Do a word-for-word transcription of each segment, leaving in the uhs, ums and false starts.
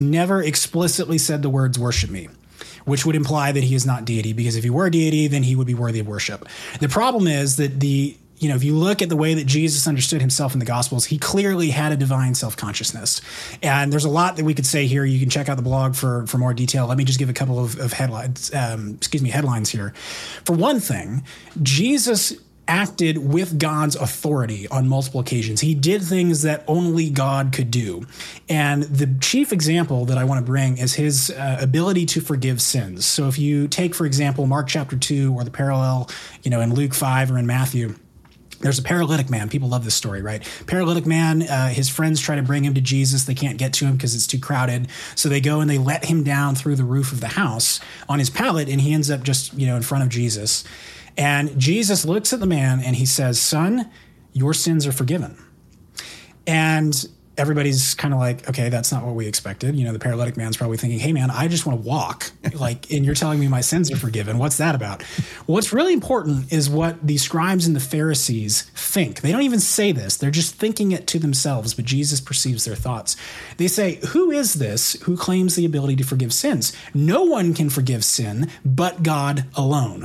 never explicitly said the words worship me, which would imply that he is not deity, because if he were deity, then he would be worthy of worship. The problem is that the, you know, if you look at the way that Jesus understood himself in the Gospels, he clearly had a divine self-consciousness. And there's a lot that we could say here. You can check out the blog for, for more detail. Let me just give a couple of, of headlines, um, excuse me, headlines here. For one thing, Jesus acted with God's authority on multiple occasions. He did things that only God could do. And the chief example that I want to bring is his uh, ability to forgive sins. So if you take, for example, Mark chapter two, or the parallel, you know, in Luke five or in Matthew, there's a paralytic man. People love this story, right? Paralytic man, uh, his friends try to bring him to Jesus. They can't get to him because it's too crowded. So they go and they let him down through the roof of the house on his pallet, and he ends up just, you know, in front of Jesus. And Jesus looks at the man and he says, son, your sins are forgiven. And everybody's kind of like, okay, that's not what we expected. You know, the paralytic man's probably thinking, hey, man, I just want to walk. Like, and you're telling me my sins are forgiven. What's that about? Well, what's really important is what the scribes and the Pharisees think. They don't even say this. They're just thinking it to themselves, but Jesus perceives their thoughts. They say, who is this who claims the ability to forgive sins? No one can forgive sin but God alone.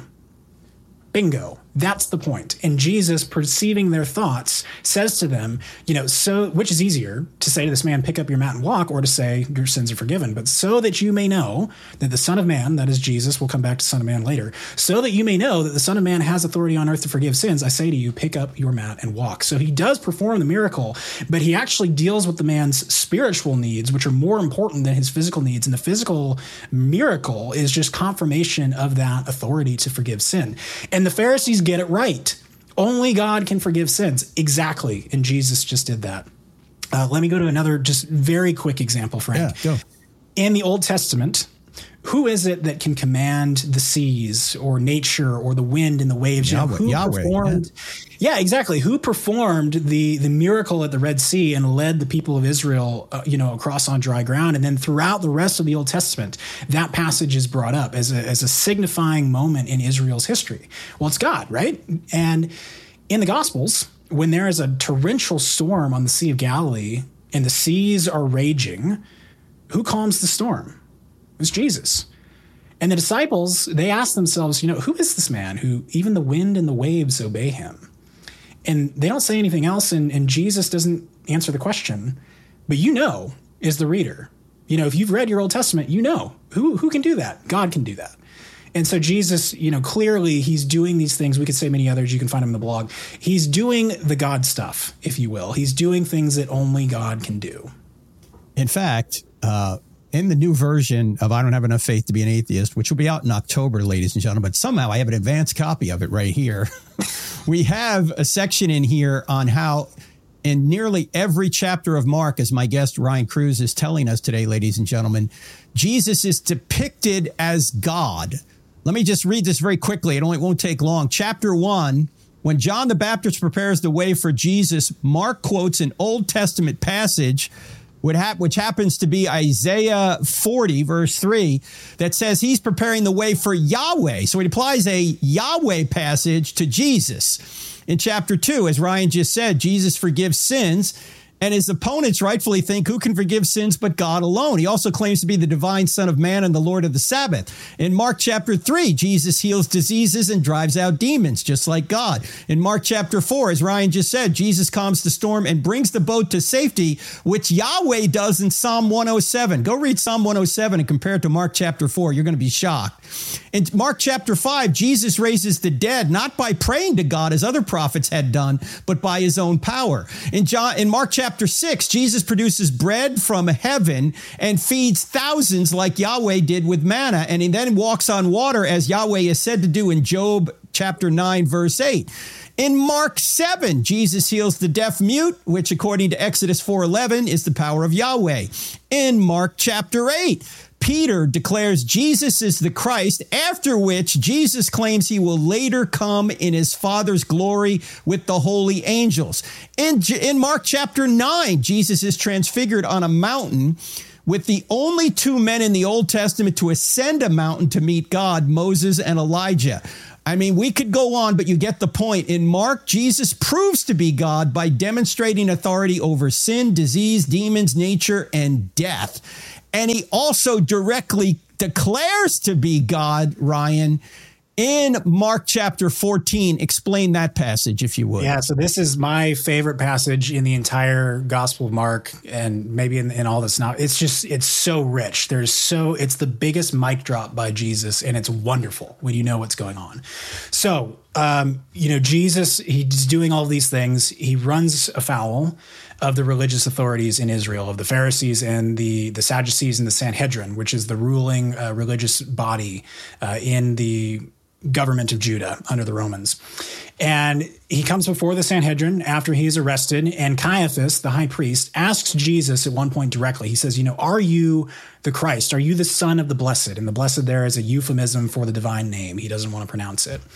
Bingo. That's the point. And Jesus, perceiving their thoughts, says to them, you know, so which is easier, to say to this man, pick up your mat and walk, or to say your sins are forgiven? But so that you may know that the Son of Man, that is Jesus, we'll come back to Son of Man later, so that you may know that the Son of Man has authority on earth to forgive sins, I say to you, pick up your mat and walk. So he does perform the miracle, but he actually deals with the man's spiritual needs, which are more important than his physical needs. And the physical miracle is just confirmation of that authority to forgive sin. And the Pharisees get it right. Only God can forgive sins. Exactly. And Jesus just did that. Uh, let me go to another just very quick example, Frank. Yeah, go. In the Old Testament, who is it that can command the seas or nature or the wind and the waves? Yahweh. You know, who Yahweh, performed, yeah. yeah, exactly. Who performed the, the miracle at the Red Sea and led the people of Israel, uh, you know, across on dry ground? And then throughout the rest of the Old Testament, that passage is brought up as a, as a signifying moment in Israel's history. Well, it's God, right? And in the Gospels, when there is a torrential storm on the Sea of Galilee and the seas are raging, who calms the storm? It's Jesus. And the disciples, they ask themselves, you know, who is this man who even the wind and the waves obey him? And they don't say anything else, and, and Jesus doesn't answer the question. But you know, as the reader, you know, if you've read your Old Testament, you know, who who can do that? God can do that. And so Jesus, you know, clearly he's doing these things. We could say many others. You can find them in the blog. He's doing the God stuff, if you will. He's doing things that only God can do. In fact, uh, in the new version of I Don't Have Enough Faith to Be an Atheist, which will be out in October, ladies and gentlemen, but somehow I have an advanced copy of it right here. We have a section in here on how in nearly every chapter of Mark, as my guest Ryan Cruz is telling us today, ladies and gentlemen, Jesus is depicted as God. Let me just read this very quickly. It only won't take long. Chapter one, when John the Baptist prepares the way for Jesus, Mark quotes an Old Testament passage which happens to be Isaiah forty, verse three, that says he's preparing the way for Yahweh. So it applies a Yahweh passage to Jesus. In chapter two, as Ryan just said, Jesus forgives sins, and his opponents rightfully think, who can forgive sins but God alone? He also claims to be the divine Son of Man and the Lord of the Sabbath. In Mark chapter three, Jesus heals diseases and drives out demons, just like God. In Mark chapter four, as Ryan just said, Jesus calms the storm and brings the boat to safety, which Yahweh does in Psalm one oh seven. Go read Psalm one oh seven and compare it to Mark chapter four. You're going to be shocked. In Mark chapter five, Jesus raises the dead, not by praying to God as other prophets had done, but by his own power. In John, in Mark chapter Chapter six, Jesus produces bread from heaven and feeds thousands like Yahweh did with manna. And he then walks on water as Yahweh is said to do in Job chapter nine, verse eight. In Mark seven, Jesus heals the deaf mute, which according to Exodus four eleven is the power of Yahweh. In Mark chapter eight, Peter declares Jesus is the Christ, after which Jesus claims he will later come in his Father's glory with the holy angels. In, in Mark chapter nine, Jesus is transfigured on a mountain with the only two men in the Old Testament to ascend a mountain to meet God, Moses and Elijah. I mean, we could go on, but you get the point. In Mark, Jesus proves to be God by demonstrating authority over sin, disease, demons, nature, and death. And he also directly declares to be God, Ryan, in Mark chapter fourteen. Explain that passage, if you would. Yeah, so this is my favorite passage in the entire Gospel of Mark, and maybe in, in all this now. It's just, it's so rich. There's so, it's the biggest mic drop by Jesus, and it's wonderful when you know what's going on. So, um, you know, Jesus, he's doing all these things. He runs afoul of the religious authorities in Israel, of the Pharisees and the, the Sadducees and the Sanhedrin, which is the ruling uh, religious body uh, in the government of Judah under the Romans. And he comes before the Sanhedrin after he is arrested, and Caiaphas, the high priest, asks Jesus at one point directly. He says, you know, are you the Christ? Are you the Son of the Blessed? And the blessed there is a euphemism for the divine name. He doesn't want to pronounce it.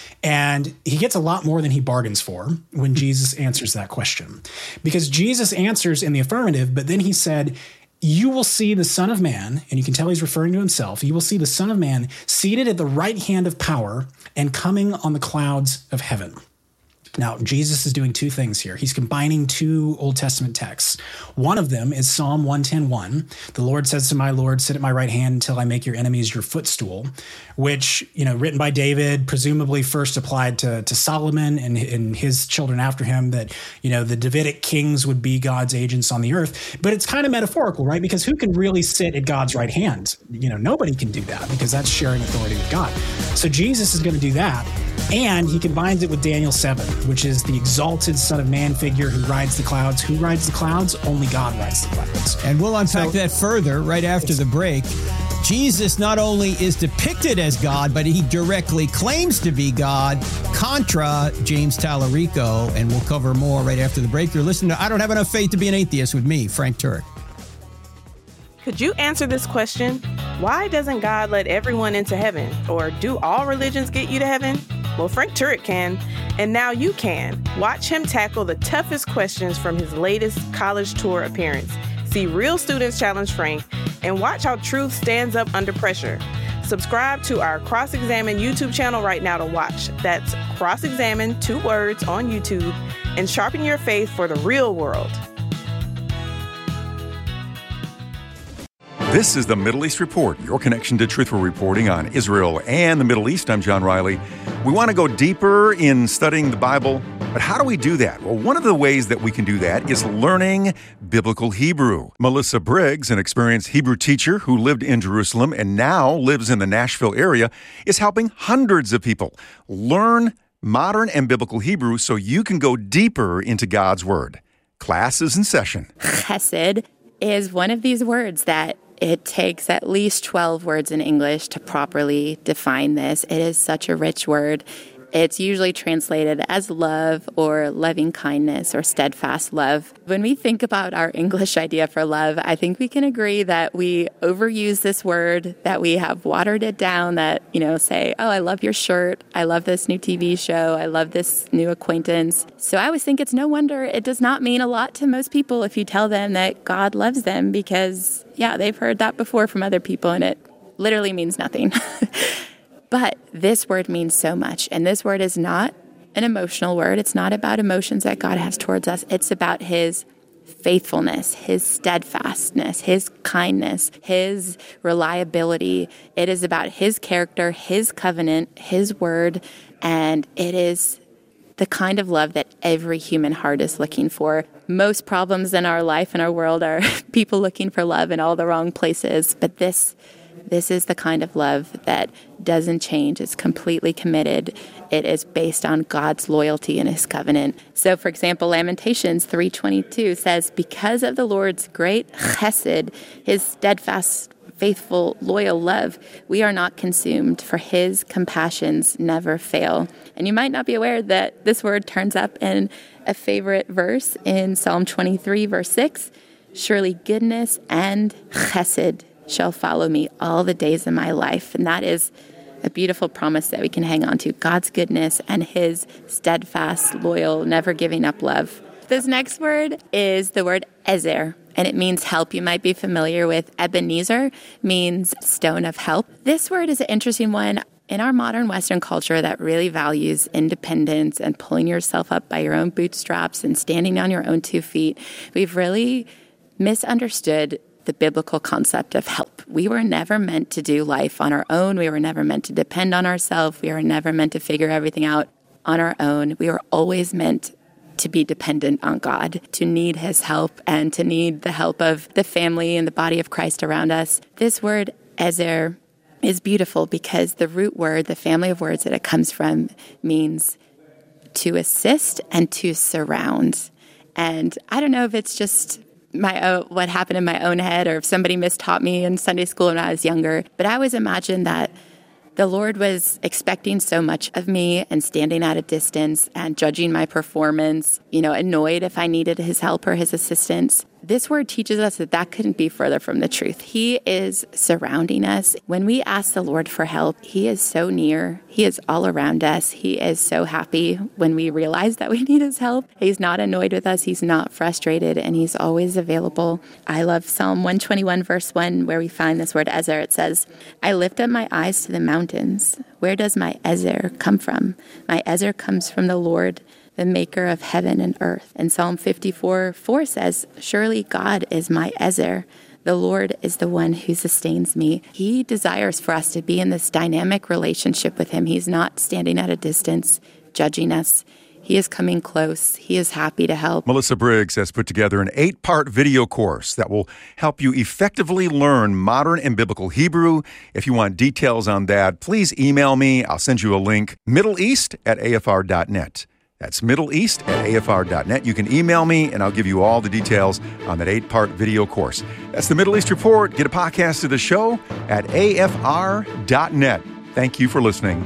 And he gets a lot more than he bargains for when Jesus answers that question. Because Jesus answers in the affirmative, but then he said, you will see the Son of Man, and you can tell he's referring to himself, you will see the Son of Man seated at the right hand of power and coming on the clouds of heaven. Now, Jesus is doing two things here. He's combining two Old Testament texts. One of them is Psalm one ten one. The Lord says to my Lord, sit at my right hand until I make your enemies your footstool, which, you know, written by David, presumably first applied to, to Solomon and, and his children after him, that, you know, the Davidic kings would be God's agents on the earth. But it's kind of metaphorical, right? Because who can really sit at God's right hand? You know, nobody can do that because that's sharing authority with God. So Jesus is going to do that. And he combines it with Daniel seven, which is the exalted Son of Man figure who rides the clouds. Who rides the clouds? Only God rides the clouds. And we'll unpack so, that further right after the break. Jesus not only is depicted as God, but he directly claims to be God, contra James Tallarico. And we'll cover more right after the break. You're listening to I Don't Have Enough Faith to Be an Atheist with me, Frank Turek. Could you answer this question? Why doesn't God let everyone into heaven? Or do all religions get you to heaven? Well, Frank Turek can, and now you can. Watch him tackle the toughest questions from his latest college tour appearance. See real students challenge Frank, and watch how truth stands up under pressure. Subscribe to our Cross-Examine YouTube channel right now to watch. That's Cross-Examine, two words, on YouTube, and sharpen your faith for the real world. This is the Middle East Report, your connection to truthful reporting on Israel and the Middle East. I'm John Riley. We want to go deeper in studying the Bible, but how do we do that? Well, one of the ways that we can do that is learning biblical Hebrew. Melissa Briggs, an experienced Hebrew teacher who lived in Jerusalem and now lives in the Nashville area, is helping hundreds of people learn modern and biblical Hebrew so you can go deeper into God's Word. Class is in session. Chesed is one of these words that it takes at least twelve words in English to properly define this. It is such a rich word. It's usually translated as love or loving kindness or steadfast love. When we think about our English idea for love, I think we can agree that we overuse this word, that we have watered it down, that, you know, say, oh, I love your shirt. I love this new T V show. I love this new acquaintance. So I always think it's no wonder it does not mean a lot to most people if you tell them that God loves them because, yeah, they've heard that before from other people and it literally means nothing. But this word means so much. And this word is not an emotional word. It's not about emotions that God has towards us. It's about his faithfulness, his steadfastness, his kindness, his reliability. It is about his character, his covenant, his word. And it is the kind of love that every human heart is looking for. Most problems in our life and our world are people looking for love in all the wrong places. But this This is the kind of love that doesn't change. It's completely committed. It is based on God's loyalty and his covenant. So, for example, Lamentations three twenty-two says, because of the Lord's great chesed, his steadfast, faithful, loyal love, we are not consumed, for his compassions never fail. And you might not be aware that this word turns up in a favorite verse in Psalm twenty-three, verse six. Surely goodness and chesed shall follow me all the days of my life. And that is a beautiful promise that we can hang on to. God's goodness and his steadfast, loyal, never giving up love. This next word is the word ezer, and it means help. You might be familiar with Ebenezer, means stone of help. This word is an interesting one. In our modern Western culture that really values independence and pulling yourself up by your own bootstraps and standing on your own two feet, we've really misunderstood the biblical concept of help. We were never meant to do life on our own. We were never meant to depend on ourselves. We were never meant to figure everything out on our own. We were always meant to be dependent on God, to need his help, and to need the help of the family and the body of Christ around us. This word, ezer, is beautiful because the root word, the family of words that it comes from, means to assist and to surround. And I don't know if it's just my own, what happened in my own head, or if somebody mistaught me in Sunday school when I was younger, but I always imagined that the Lord was expecting so much of me and standing at a distance and judging my performance, you know, annoyed if I needed his help or his assistance. This word teaches us that that couldn't be further from the truth. He is surrounding us. When we ask the Lord for help, he is so near. He is all around us. He is so happy when we realize that we need his help. He's not annoyed with us. He's not frustrated, and he's always available. I love Psalm one twenty-one, verse one, where we find this word ezer. It says, I lift up my eyes to the mountains. Where does my ezer come from? My ezer comes from the Lord, the maker of heaven and earth. And Psalm fifty-four, four says, surely God is my ezer. The Lord is the one who sustains me. He desires for us to be in this dynamic relationship with him. He's not standing at a distance, judging us. He is coming close. He is happy to help. Melissa Briggs has put together an eight-part video course that will help you effectively learn modern and biblical Hebrew. If you want details on that, please email me. I'll send you a link, middle east at a f r dot net. That's middle east at a f r dot net. You can email me, and I'll give you all the details on that eight-part video course. That's the Middle East Report. Get a podcast of the show at a f r dot net. Thank you for listening.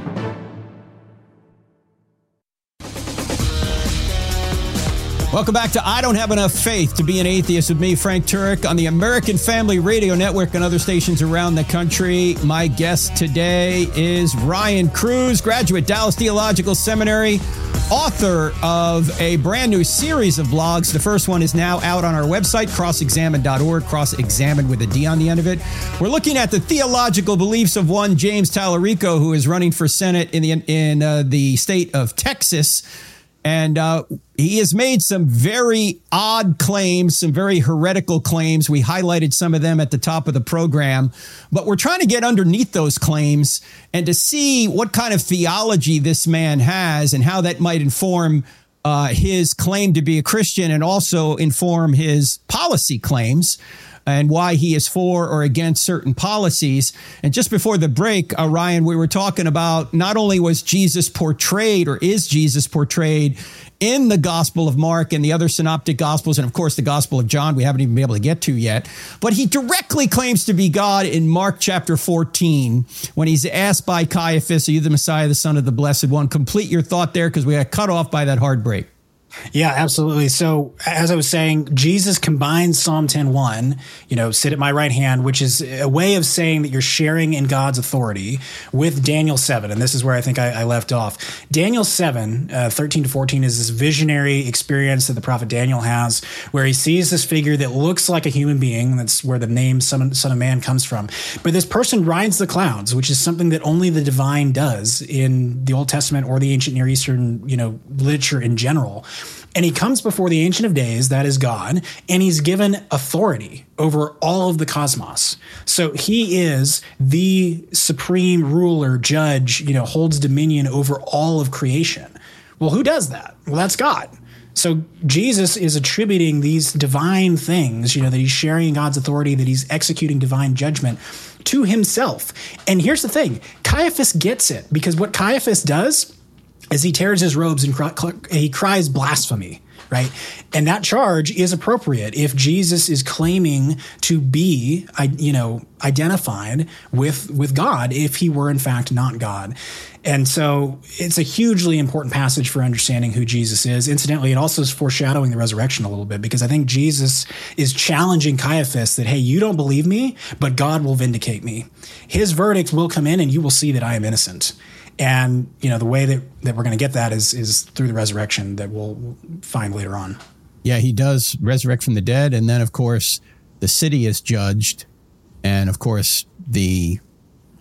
Welcome back to I Don't Have Enough Faith to Be an Atheist with me, Frank Turek, on the American Family Radio Network and other stations around the country. My guest today is Ryan Cruz, graduate, Dallas Theological Seminary, author of a brand new series of blogs. The first one is now out on our website, cross examine dot org, cross-examined with a D on the end of it. We're looking at the theological beliefs of one James Tallarico, who is running for Senate in the, in uh, the state of Texas. And uh, he has made some very odd claims, some very heretical claims. We highlighted some of them at the top of the program, but we're trying to get underneath those claims and to see what kind of theology this man has and how that might inform uh, his claim to be a Christian and also inform his policy claims and why he is for or against certain policies. And just before the break, uh, Ryan, we were talking about not only was Jesus portrayed or is Jesus portrayed in the Gospel of Mark and the other synoptic Gospels, and of course the Gospel of John we haven't even been able to get to yet, but he directly claims to be God in Mark chapter fourteen when he's asked by Caiaphas, are you the Messiah, the Son of the Blessed One? Complete your thought there, because we got cut off by that hard break. Yeah, absolutely. So as I was saying, Jesus combines Psalm ten one, you know, sit at my right hand, which is a way of saying that you're sharing in God's authority, with Daniel seven. And this is where I think I, I left off. Daniel seven, uh, thirteen to fourteen is this visionary experience that the prophet Daniel has, where he sees this figure that looks like a human being. That's where the name Son, Son of Man comes from. But this person rides the clouds, which is something that only the divine does in the Old Testament or the ancient Near Eastern, you know, literature in general. And he comes before the Ancient of Days, that is God, and he's given authority over all of the cosmos. So he is the supreme ruler, judge, you know, holds dominion over all of creation. Well, who does that? Well, that's God. So Jesus is attributing these divine things, you know, that he's sharing God's authority, that he's executing divine judgment to himself. And here's the thing, Caiaphas gets it, because what Caiaphas does is he tears his robes and cry, he cries blasphemy, right? And that charge is appropriate if Jesus is claiming to be, you know, identified with, with God, if he were in fact not God. And so it's a hugely important passage for understanding who Jesus is. Incidentally, it also is foreshadowing the resurrection a little bit, because I think Jesus is challenging Caiaphas that, hey, you don't believe me, but God will vindicate me. His verdict will come in and you will see that I am innocent. And, you know, the way that, that we're going to get that is is through the resurrection that we'll find later on. Yeah, he does resurrect from the dead. And then, of course, the city is judged. And, of course, the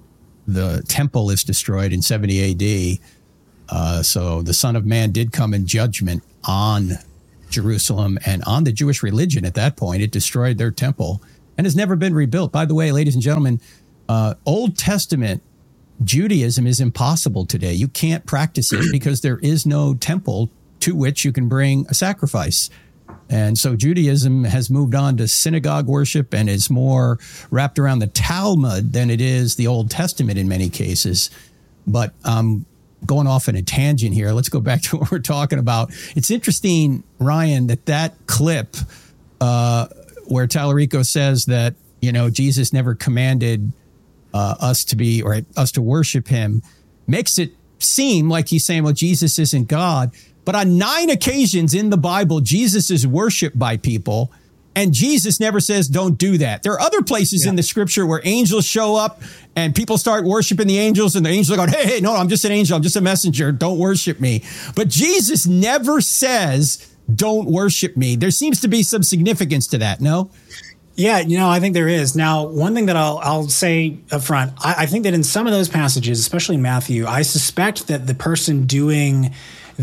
the temple is destroyed in seventy A D. Uh, so the Son of Man did come in judgment on Jerusalem and on the Jewish religion at that point. It destroyed their temple and has never been rebuilt. By the way, ladies and gentlemen, uh, Old Testament Judaism is impossible today. You can't practice it because there is no temple to which you can bring a sacrifice. And so Judaism has moved on to synagogue worship and is more wrapped around the Talmud than it is the Old Testament in many cases. But um, going off on a tangent here, let's go back to what we're talking about. It's interesting, Ryan, that that clip uh, where Tallarico says that, you know, Jesus never commanded uh, us to be or us to worship him makes it seem like he's saying, well, Jesus isn't God. But on nine occasions in the Bible, Jesus is worshiped by people, and Jesus never says, don't do that. There are other places yeah. in the scripture where angels show up and people start worshiping the angels, and the angels are going, hey, hey, no, I'm just an angel. I'm just a messenger. Don't worship me. But Jesus never says, don't worship me. There seems to be some significance to that, no? Yeah, you know, I think there is. Now, one thing that I'll I'll say up front, I, I think that in some of those passages, especially in Matthew, I suspect that the person doing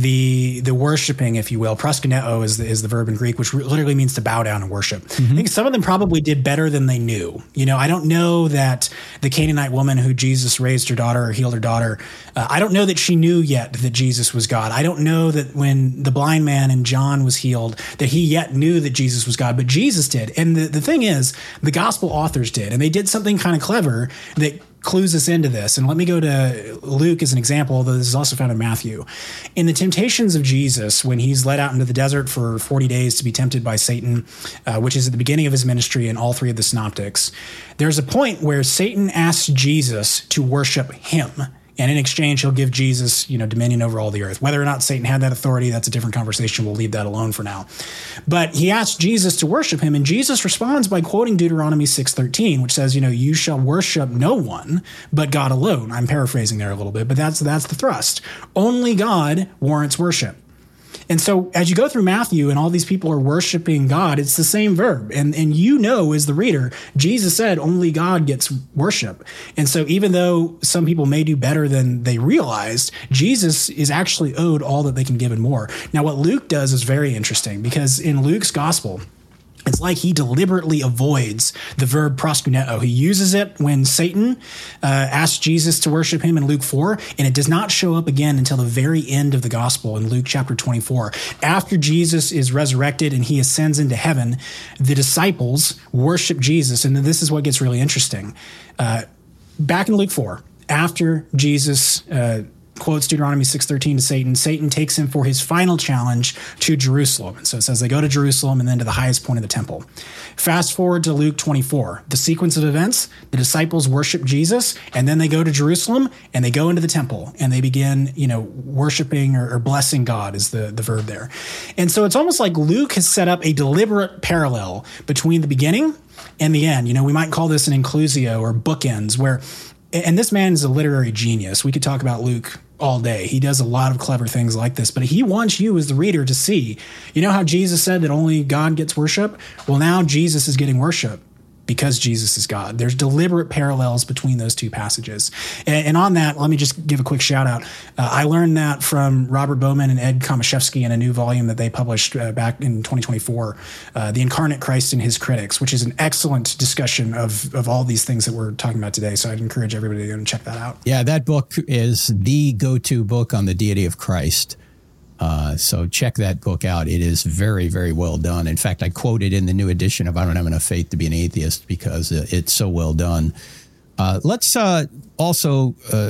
the the worshiping, if you will, proskuneo is the, is the verb in Greek, which literally means to bow down and worship. Mm-hmm. I think some of them probably did better than they knew. You know, I don't know that the Canaanite woman who Jesus raised her daughter or healed her daughter, uh, I don't know that she knew yet that Jesus was God. I don't know that when the blind man and John was healed, that he yet knew that Jesus was God, but Jesus did. And the, the thing is, the gospel authors did, and they did something kind of clever that clues us into this. And let me go to Luke as an example, although this is also found in Matthew. In the temptations of Jesus, when he's led out into the desert for forty days to be tempted by Satan, uh, which is at the beginning of his ministry in all three of the synoptics, there's a point where Satan asks Jesus to worship him. And in exchange, he'll give Jesus, you know, dominion over all the earth. Whether or not Satan had that authority, that's a different conversation. We'll leave that alone for now. But he asks Jesus to worship him, and Jesus responds by quoting Deuteronomy six thirteen, which says, you know, you shall worship no one but God alone. I'm paraphrasing there a little bit, but that's that's the thrust. Only God warrants worship. And so as you go through Matthew and all these people are worshiping God, it's the same verb. And and you know, as the reader, Jesus said only God gets worship. And so even though some people may do better than they realized, Jesus is actually owed all that they can give and more. Now, what Luke does is very interesting, because in Luke's gospel, it's like he deliberately avoids the verb proskuneo. He uses it when Satan uh, asks Jesus to worship him in Luke four, and it does not show up again until the very end of the gospel in Luke chapter twenty-four. After Jesus is resurrected and he ascends into heaven, the disciples worship Jesus, and this is what gets really interesting. Uh, back in Luke four, after Jesus uh, quotes Deuteronomy six thirteen to Satan, Satan takes him for his final challenge to Jerusalem. And so it says they go to Jerusalem and then to the highest point of the temple. Fast forward to Luke twenty-four. The sequence of events, the disciples worship Jesus, and then they go to Jerusalem and they go into the temple and they begin, you know, worshiping or, or blessing God is the, the verb there. And so it's almost like Luke has set up a deliberate parallel between the beginning and the end. You know, we might call this an inclusio or bookends, where, and this man is a literary genius. We could talk about Luke all day. He does a lot of clever things like this, but he wants you as the reader to see, you know how Jesus said that only God gets worship? Well, now Jesus is getting worship because Jesus is God. There's deliberate parallels between those two passages. And, and on that, let me just give a quick shout out. Uh, I learned that from Robert Bowman and Ed Komashevsky in a new volume that they published uh, back in twenty twenty-four, uh, The Incarnate Christ and His Critics, which is an excellent discussion of, of all these things that we're talking about today. So I'd encourage everybody to go and check that out. Yeah, that book is the go-to book on the deity of Christ. Uh, so check that book out. It is very, very well done. In fact, I quote it in the new edition of I Don't Have Enough Faith to Be an Atheist because it's so well done. Uh, let's uh, also, uh,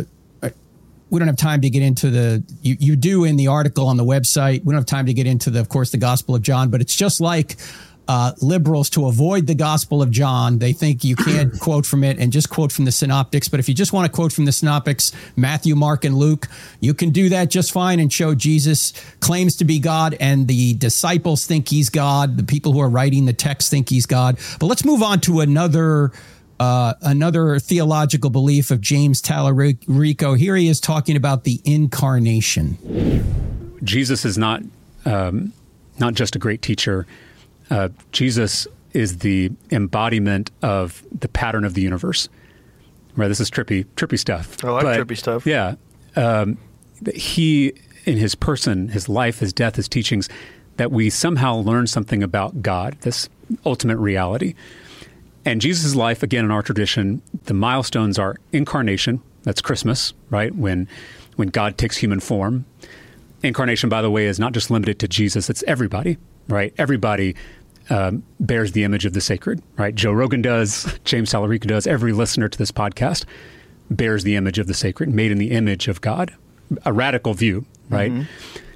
we don't have time to get into the, you, you do in the article on the website. We don't have time to get into the, of course, the Gospel of John, but it's just like Uh, liberals to avoid the Gospel of John. They think you can't quote from it and just quote from the synoptics. But if you just want to quote from the synoptics, Matthew, Mark, and Luke, you can do that just fine and show Jesus claims to be God and the disciples think he's God. The people who are writing the text think he's God. But let's move on to another uh, another theological belief of James Tallarico. Here he is talking about the incarnation. Jesus is not um, not just a great teacher. Uh, Jesus is the embodiment of the pattern of the universe. right? This is trippy, trippy stuff. I like but, trippy stuff. Yeah. Um, he, in his person, his life, his death, his teachings, that we somehow learn something about God, this ultimate reality. And Jesus' life, again, in our tradition, the milestones are incarnation. That's Christmas, right? When when God takes human form. Incarnation, by the way, is not just limited to Jesus. It's everybody, right? Everybody um, bears the image of the sacred, right? Joe Rogan does, James Tallarico does, every listener to this podcast bears the image of the sacred, made in the image of God. A radical view, right? Mm-hmm.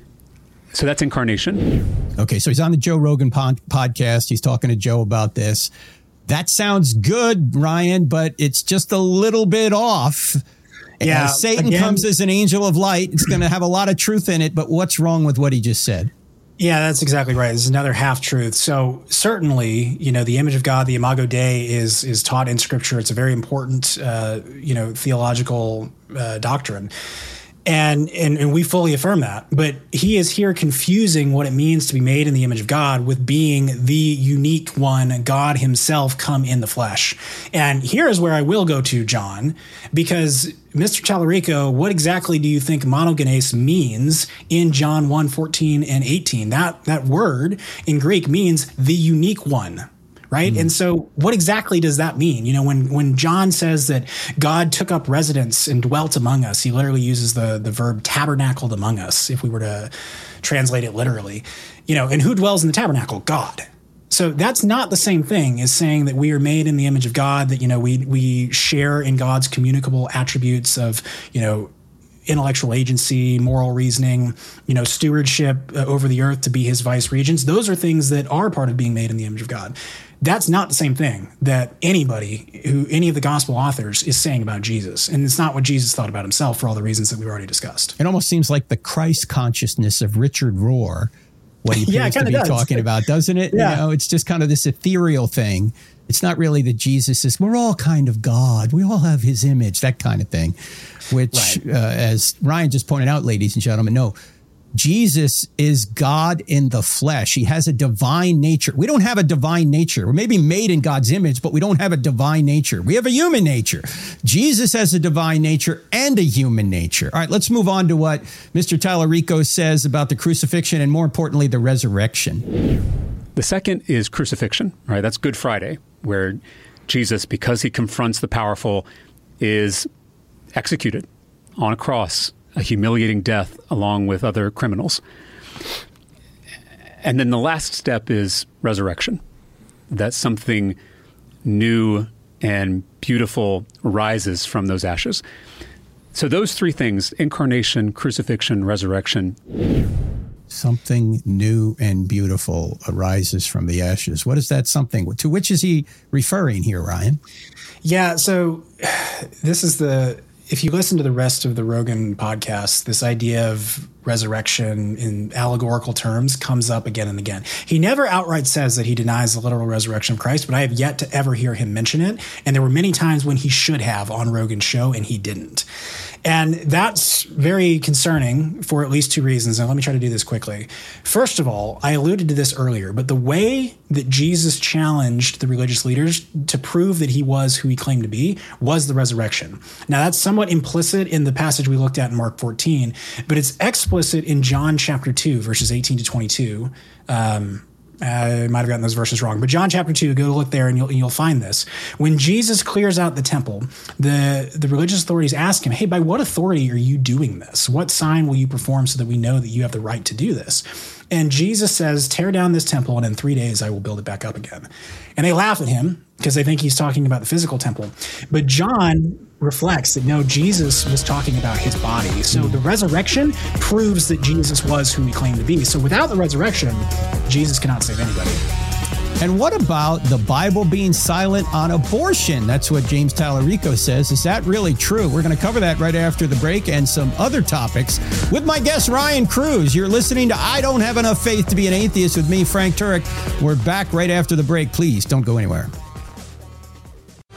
So that's incarnation. Okay, so he's on the Joe Rogan pod- podcast. He's talking to Joe about this. That sounds good, Ryan, but it's just a little bit off. Yeah, uh, Satan again, comes as an angel of light. It's going to have a lot of truth in it, but what's wrong with what he just said? Yeah, that's exactly right. This is another half truth. So certainly, you know, the image of God, the Imago Dei, is is taught in Scripture. It's a very important, uh, you know, theological uh, doctrine. And, and and we fully affirm that. But he is here confusing what it means to be made in the image of God with being the unique one, God himself come in the flesh. And here is where I will go to, John, because Mister Tallarico, what exactly do you think monogenes means in John one, fourteen and eighteen? That, that word in Greek means the unique one. Right. Mm. And so what exactly does that mean? You know, when when John says that God took up residence and dwelt among us, he literally uses the, the verb tabernacled among us, if we were to translate it literally. You know, and who dwells in the tabernacle? God. So that's not the same thing as saying that we are made in the image of God, that, you know, we we share in God's communicable attributes of, you know, intellectual agency, moral reasoning, you know, stewardship uh, over the earth to be his vice regents. Those are things that are part of being made in the image of God. That's not the same thing that anybody who, any of the gospel authors is saying about Jesus. And it's not what Jesus thought about himself for all the reasons that we've already discussed. It almost seems like the Christ consciousness of Richard Rohr, what he appears yeah, to be does. talking about, doesn't it? Yeah. You know, it's just kind of this ethereal thing. It's not really that Jesus is, we're all kind of God. We all have his image, that kind of thing, which, right. uh, as Ryan just pointed out, ladies and gentlemen, no, Jesus is God in the flesh. He has a divine nature. We don't have a divine nature. We're maybe made in God's image, but we don't have a divine nature. We have a human nature. Jesus has a divine nature and a human nature. All right, let's move on to what Mister Tallarico says about the crucifixion and, more importantly, the resurrection. The second is crucifixion, right? That's Good Friday, where Jesus, because he confronts the powerful, is executed on a cross, a humiliating death along with other criminals. And then the last step is resurrection, that something new and beautiful rises from those ashes. So those three things, incarnation, crucifixion, resurrection. Something new and beautiful arises from the ashes. What is that something? To which is he referring here, Ryan? Yeah, so this is the... If you listen to the rest of the Rogan podcast, this idea of resurrection in allegorical terms comes up again and again. He never outright says that he denies the literal resurrection of Christ, but I have yet to ever hear him mention it. And there were many times when he should have on Rogan's show, and he didn't. And that's very concerning for at least two reasons. And let me try to do this quickly. First of all, I alluded to this earlier, but the way that Jesus challenged the religious leaders to prove that he was who he claimed to be was the resurrection. Now, that's somewhat implicit in the passage we looked at in Mark fourteen, but it's explicit in John chapter two, verses eighteen to twenty-two. Um, I might have gotten those verses wrong, but John chapter two, go look there and you'll, you'll find this. When Jesus clears out the temple, the, the religious authorities ask him, hey, by what authority are you doing this? What sign will you perform so that we know that you have the right to do this? And Jesus says, tear down this temple, and in three days I will build it back up again. And they laugh at him because they think he's talking about the physical temple. But John reflects that, no, Jesus was talking about his body. So the resurrection proves that Jesus was who he claimed to be. So without the resurrection, Jesus cannot save anybody. And what about the Bible being silent on abortion? That's what James Tallarico says. Is that really true? We're going to cover that right after the break and some other topics with my guest, Ryan Cruz. You're listening to I Don't Have Enough Faith to Be an Atheist with me, Frank Turek. We're back right after the break. Please don't go anywhere.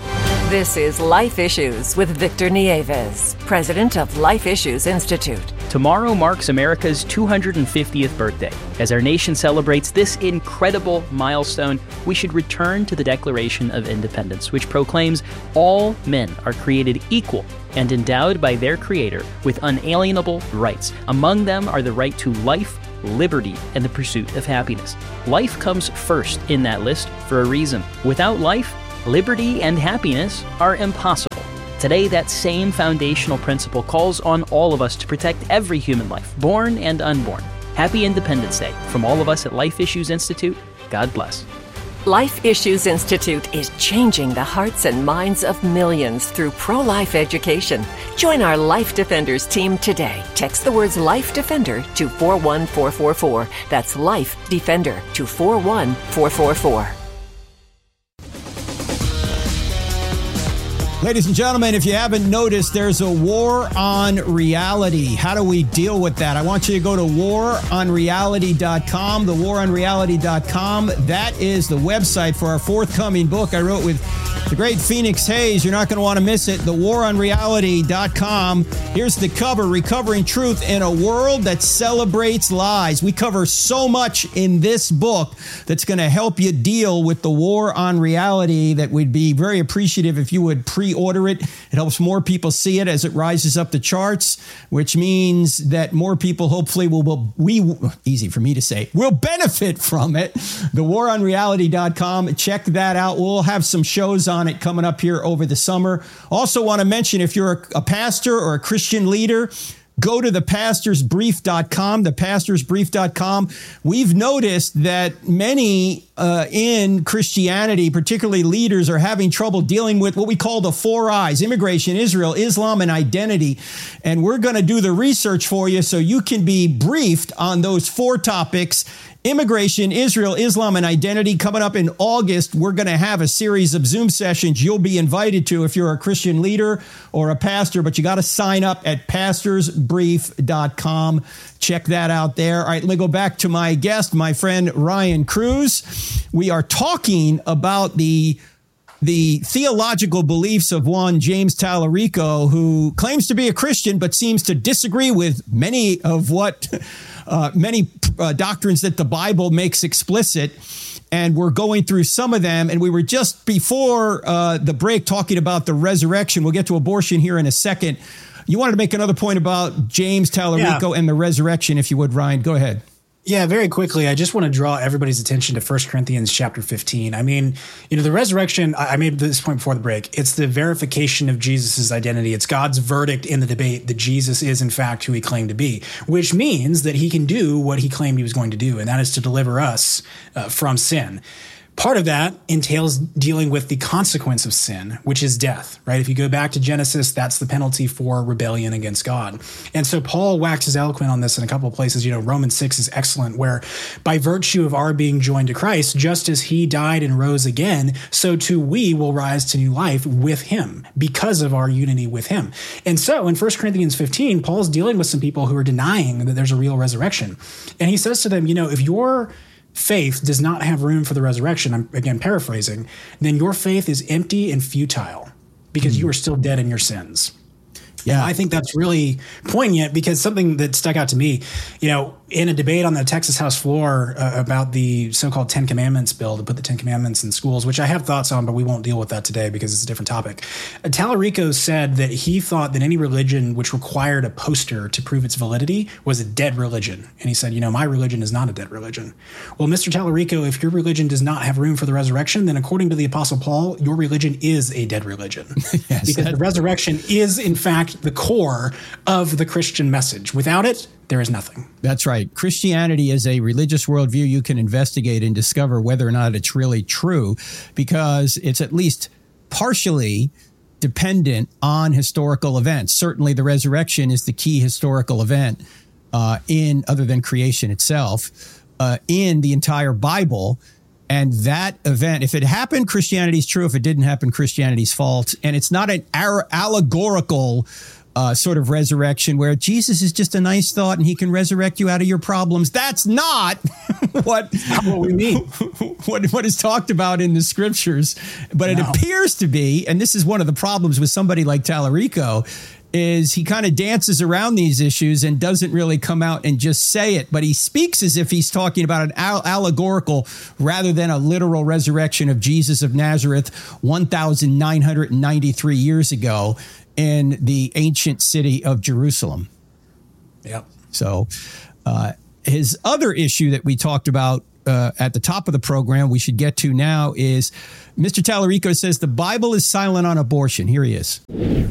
This is Life Issues with Victor Nieves, president of Life Issues Institute, Tomorrow marks America's two hundred fiftieth birthday. As our nation celebrates this incredible milestone, we should return to the Declaration of Independence, which proclaims all men are created equal and endowed by their Creator with unalienable rights. Among them are the right to life, liberty, and the pursuit of happiness. Life comes first in that list for a reason. Without life, liberty and happiness are impossible. Today, that same foundational principle calls on all of us to protect every human life, born and unborn. Happy Independence Day from all of us at Life Issues Institute. God bless. Life Issues Institute is changing the hearts and minds of millions through pro-life education. Join our Life Defenders team today. Text the words Life Defender to four one four four four. That's Life Defender to four one four four four. Ladies and gentlemen, if you haven't noticed, there's a war on reality. How do we deal with that? I want you to go to war on reality dot com, the war on reality dot com. That is the website for our forthcoming book I wrote with the great Phoenix Hayes. You're not going to want to miss it. the war on reality dot com. Here's the cover, Recovering Truth in a World That Celebrates Lies. We cover so much in this book that's going to help you deal with the war on reality that we'd be very appreciative if you would pre order it. It helps more people see it as it rises up the charts, which means that more people hopefully will, will we, easy for me to say, will benefit from it. the war on reality dot com. Check that out. We'll have some shows on it coming up here over the summer. Also want to mention, if you're a, a pastor or a Christian leader, go to the pastors brief dot com, the pastors brief dot com. We've noticed that many uh, in Christianity, particularly leaders, are having trouble dealing with what we call the four I's: immigration, Israel, Islam, and identity. And we're going to do the research for you so you can be briefed on those four topics: immigration, Israel, Islam, and identity. Coming up in August, we're going to have a series of Zoom sessions you'll be invited to if you're a Christian leader or a pastor, but you got to sign up at pastors brief dot com. Check that out there. All right, let me go back to my guest, my friend Ryan Cruz. We are talking about the the theological beliefs of one James Tallarico, who claims to be a Christian but seems to disagree with many of what uh, many uh, doctrines that the Bible makes explicit. And we're going through some of them. And we were just before uh, the break talking about the resurrection. We'll get to abortion here in a second. You wanted to make another point about James Tallarico yeah. and the resurrection, if you would, Ryan. Go ahead. Yeah, very quickly, I just want to draw everybody's attention to First Corinthians chapter fifteen. I mean, you know, the resurrection, I made this point before the break, it's the verification of Jesus's identity. It's God's verdict in the debate that Jesus is, in fact, who he claimed to be, which means that he can do what he claimed he was going to do, and that is to deliver us uh, from sin. Part of that entails dealing with the consequence of sin, which is death, right? If you go back to Genesis, that's the penalty for rebellion against God. And so Paul waxes eloquent on this in a couple of places. You know, Romans six is excellent, where by virtue of our being joined to Christ, just as he died and rose again, so too we will rise to new life with him because of our unity with him. And so in First Corinthians fifteen, Paul's dealing with some people who are denying that there's a real resurrection. And he says to them, you know, if you're faith does not have room for the resurrection, I'm again paraphrasing, then your faith is empty and futile because mm. you are still dead in your sins. Yeah, and I think that's really poignant because something that stuck out to me, you know, in a debate on the Texas House floor uh, about the so-called Ten Commandments bill to put the Ten Commandments in schools, which I have thoughts on, but we won't deal with that today because it's a different topic. Uh, Tallarico said that he thought that any religion which required a poster to prove its validity was a dead religion. And he said, you know, my religion is not a dead religion. Well, Mister Tallarico, if your religion does not have room for the resurrection, then according to the Apostle Paul, your religion is a dead religion. yes, because the resurrection is, in fact, the core of the Christian message. Without it, there is nothing. That's right. Christianity is a religious worldview you can investigate and discover whether or not it's really true, because it's at least partially dependent on historical events. Certainly, the resurrection is the key historical event uh, in, other than creation itself, uh, in the entire Bible. And that event, if it happened, Christianity's true. If it didn't happen, Christianity's false. And it's not an allegorical Uh, sort of resurrection where Jesus is just a nice thought and he can resurrect you out of your problems. That's not what, not what we mean. What, what is talked about in the scriptures. But no. It appears to be, and this is one of the problems with somebody like Tallarico, is he kind of dances around these issues and doesn't really come out and just say it, but he speaks as if he's talking about an all- allegorical rather than a literal resurrection of Jesus of Nazareth one thousand nine hundred ninety-three years ago in the ancient city of Jerusalem. Yep. So uh, his other issue that we talked about uh, at the top of the program we should get to now is Mister Tallarico says the Bible is silent on abortion. Here he is.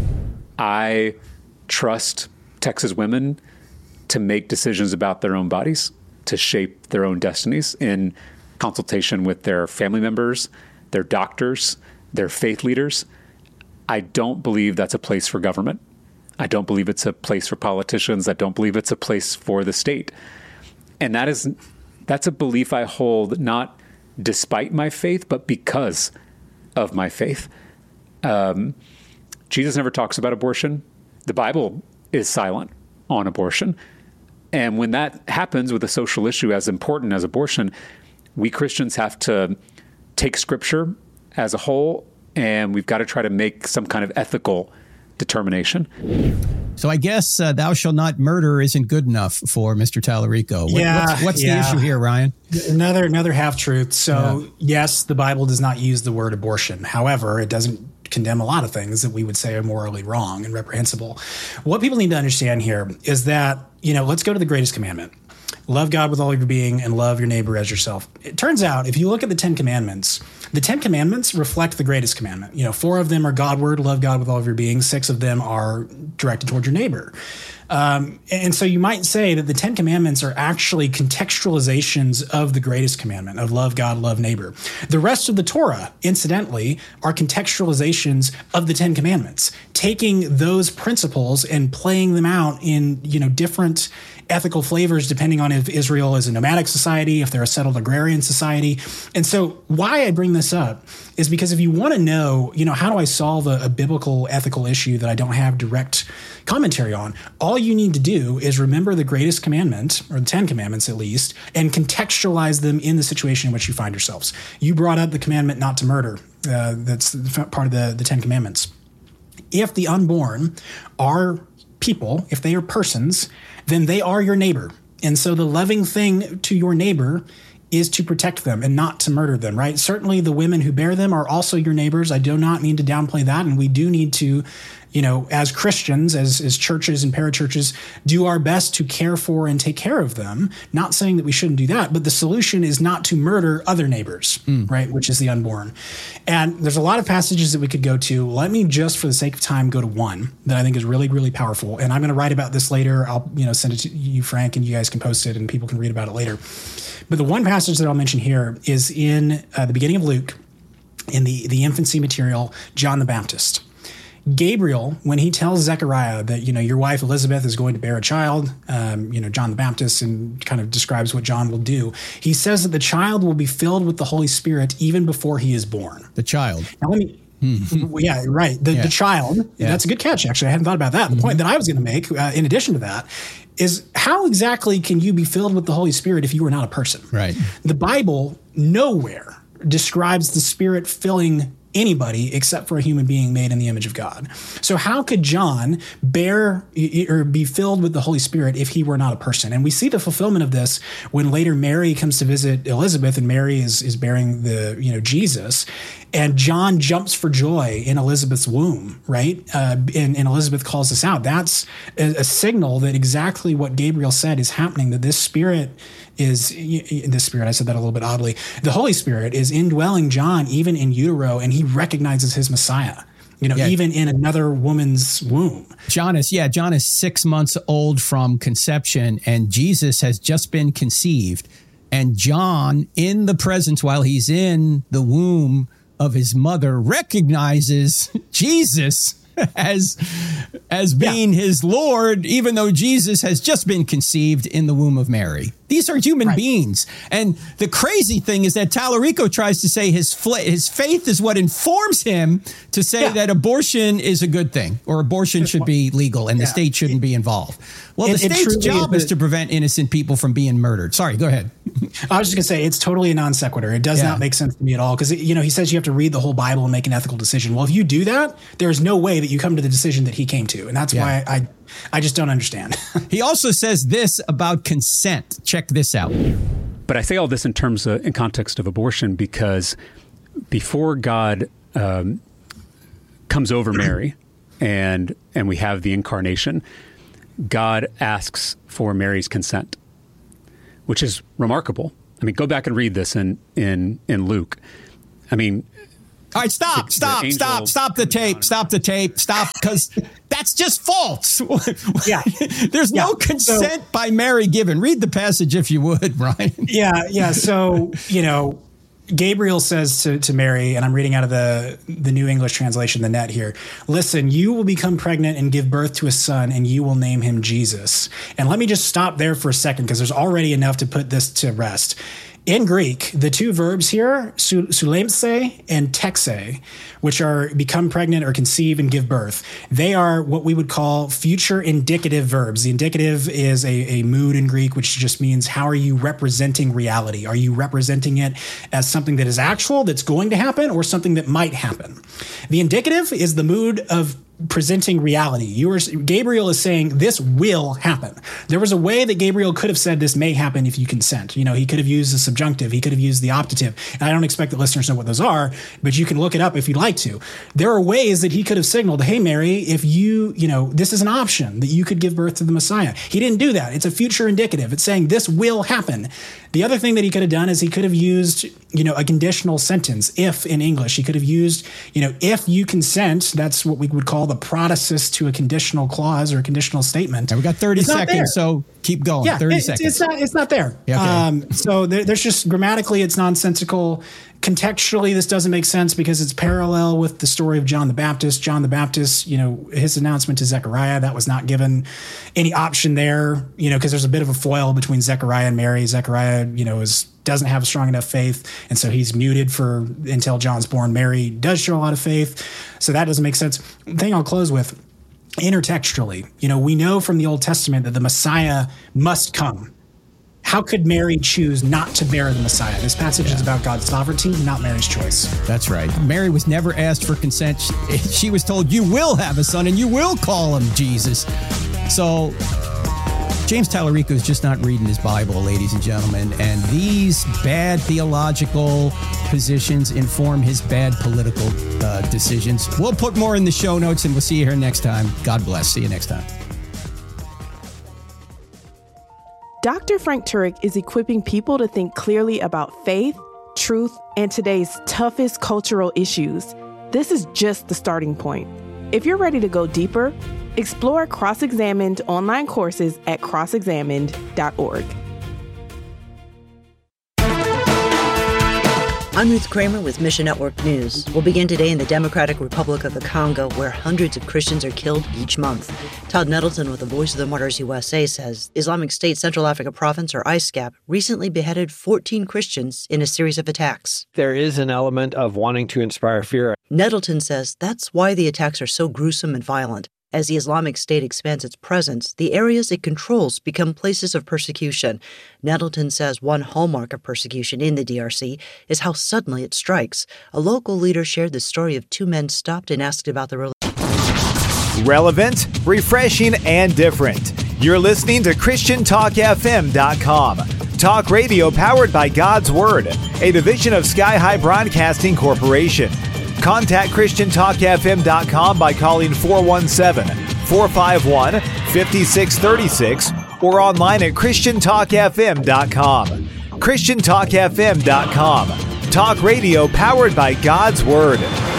I trust Texas women to make decisions about their own bodies, to shape their own destinies in consultation with their family members, their doctors, their faith leaders. I don't believe that's a place for government. I don't believe it's a place for politicians. I don't believe it's a place for the state. And that is, that's a belief I hold not despite my faith, but because of my faith. Um, Jesus never talks about abortion. The Bible is silent on abortion. And when that happens with a social issue as important as abortion, we Christians have to take Scripture as a whole, and we've got to try to make some kind of ethical determination. So I guess uh, thou shalt not murder isn't good enough for Mister Tallarico. What, yeah, what's what's yeah. the issue here, Ryan? Another another half truth. So Yeah. yes, the Bible does not use the word abortion. However, it doesn't condemn a lot of things that we would say are morally wrong and reprehensible. What people need to understand here is that, you know, let's go to the greatest commandment. Love God with all of your being and love your neighbor as yourself. It turns out, if you look at the Ten Commandments, the Ten Commandments reflect the greatest commandment. You know, four of them are Godward, love God with all of your being. Six of them are directed toward your neighbor. Um, and so you might say that the Ten Commandments are actually contextualizations of the greatest commandment of love God, love neighbor. The rest of the Torah, incidentally, are contextualizations of the Ten Commandments, taking those principles and playing them out in, you know, different ethical flavors depending on if Israel is a nomadic society, if they're a settled agrarian society. And so why I bring this up is because if you want to know, you know, how do I solve a, a biblical ethical issue that I don't have direct commentary on, all you need to do is remember the greatest commandment, or the Ten Commandments at least, and contextualize them in the situation in which you find yourselves. You brought up the commandment not to murder. Uh, that's part of the, the Ten Commandments. If the unborn are people, if they are persons, then they are your neighbor. And so the loving thing to your neighbor is to protect them and not to murder them, right? Certainly the women who bear them are also your neighbors. I do not mean to downplay that. And we do need to, you know, as Christians, as, as churches and parachurches, do our best to care for and take care of them. Not saying that we shouldn't do that, but the solution is not to murder other neighbors, mm. right? Which is the unborn. And there's a lot of passages that we could go to. Let me just, for the sake of time, go to one that I think is really, really powerful. And I'm going to write about this later. I'll, you know, send it to you, Frank, and you guys can post it and people can read about it later. But the one passage that I'll mention here is in uh, the beginning of Luke, in the, the infancy material, John the Baptist. Gabriel, when he tells Zechariah that, you know, your wife Elizabeth is going to bear a child, um, you know, John the Baptist, and kind of describes what John will do, he says that the child will be filled with the Holy Spirit even before he is born. The child. Now, let me... Mm-hmm. Yeah, right. The, yeah. the child. Yeah. That's a good catch, actually. I hadn't thought about that. The mm-hmm. point that I was going to make, uh, in addition to that, is how exactly can you be filled with the Holy Spirit if you are not a person? Right. The Bible nowhere describes the Spirit filling anybody except for a human being made in the image of God. So how could John bear or be filled with the Holy Spirit if he were not a person? And we see the fulfillment of this when later Mary comes to visit Elizabeth, and Mary is is bearing the, you know, Jesus, and John jumps for joy in Elizabeth's womb, right? Uh, and, and Elizabeth calls this out. That's a, a signal that exactly what Gabriel said is happening, that this Spirit is, this Spirit, I said that a little bit oddly, the Holy Spirit is indwelling John even in utero, and he recognizes his Messiah, you know, yeah. even in another woman's womb. John is, yeah, John is six months old from conception, and Jesus has just been conceived. And John, in the presence, while he's in the womb of his mother, recognizes Jesus as as being yeah. his Lord, even though Jesus has just been conceived in the womb of Mary. These are human Right. beings. And the crazy thing is that Tallarico tries to say his fl- his faith is what informs him to say Yeah. that abortion is a good thing or abortion should be legal and the Yeah. state shouldn't be involved. Well, It- the it state's truly job is is to prevent innocent people from being murdered. Sorry, go ahead. I was just gonna say it's totally a non sequitur. It does Yeah. not make sense to me at all because you know he says you have to read the whole Bible and make an ethical decision. Well, if you do that, there is no way that you come to the decision that he came to, and that's Yeah. why I I just don't understand. He also says this about consent. Check this out. But I say all this in terms of, in context of abortion because before God um, comes over Mary and and we have the incarnation, God asks for Mary's consent, which is remarkable. I mean, go back and read this in in in Luke. I mean, All right, stop, The- the stop, angel- stop, stop the tape, stop the tape, stop, because that's just false. Yeah. There's no Yeah. consent by Mary given. Read the passage if you would, Ryan. yeah, yeah. So you know, Gabriel says to, to Mary, and I'm reading out of the the New English Translation, the Net here. Listen, you will become pregnant and give birth to a son, and you will name him Jesus. And let me just stop there for a second because there's already enough to put this to rest. In Greek, the two verbs here, su- sulemse and texe, which are become pregnant or conceive and give birth, they are what we would call future indicative verbs. The indicative is a, a mood in Greek, which just means how are you representing reality? Are you representing it as something that is actual, that's going to happen, or something that might happen? The indicative is the mood of presenting reality. You are Gabriel is saying this will happen. There was a way that Gabriel could have said this may happen if you consent. You know, he could have used the subjunctive, he could have used the optative. And I don't expect that listeners know what those are, but you can look it up if you'd like to. There are ways that he could have signaled, hey Mary, if you, you know, this is an option that you could give birth to the Messiah. He didn't do that. It's a future indicative. It's saying this will happen. The other thing that he could have done is he could have used, you know, a conditional sentence, if in English. He could have used, you know, if you consent, that's what we would call the protasis to a conditional clause or a conditional statement. And we got thirty It's not there. seconds, so keep going. Yeah, thirty it's, seconds. it's not. It's not there. Yeah, okay. um, so there, there's just grammatically, it's nonsensical. Contextually, this doesn't make sense because it's parallel with the story of John the Baptist. John the Baptist, you know, his announcement to Zechariah, that was not given any option there. You know, because there's a bit of a foil between Zechariah and Mary. Zechariah, you know, is doesn't have a strong enough faith, and so he's muted for until John's born. Mary does show a lot of faith, so that doesn't make sense. The thing I'll close with. Intertextually, you know, we know from the Old Testament that the Messiah must come. How could Mary choose not to bear the Messiah? This passage is about God's sovereignty, not Mary's choice. That's right. Mary was never asked for consent. She, she was told, you will have a son and you will call him Jesus. So James Tallarico is just not reading his Bible, ladies and gentlemen. And these bad theological positions inform his bad political uh, decisions. We'll put more in the show notes and we'll see you here next time. God bless. See you next time. Doctor Frank Turek is equipping people to think clearly about faith, truth, and today's toughest cultural issues. This is just the starting point. If you're ready to go deeper, explore Cross-Examined online courses at cross examined dot org. I'm Ruth Kramer with Mission Network News. We'll begin today in the Democratic Republic of the Congo, where hundreds of Christians are killed each month. Todd Nettleton with the Voice of the Martyrs U S A says Islamic State Central Africa Province, or I S C A P, recently beheaded fourteen Christians in a series of attacks. There is an element of wanting to inspire fear. Nettleton says that's why the attacks are so gruesome and violent. As the Islamic State expands its presence, the areas it controls become places of persecution. Nettleton says one hallmark of persecution in the D R C is how suddenly it strikes. A local leader shared the story of two men stopped and asked about the religion. Relevant, refreshing, and different. You're listening to Christian Talk F M dot com. Talk radio powered by God's Word, a division of Sky High Broadcasting Corporation. Contact Christian Talk F M dot com by calling four one seven, four five one, five six three six or online at Christian Talk F M dot com. Christian Talk F M dot com. Talk radio powered by God's Word.